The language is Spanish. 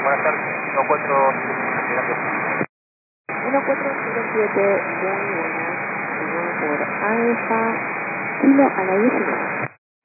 buenas tardes. 1407, muy buenas. Por Alfa, kilo a la 19.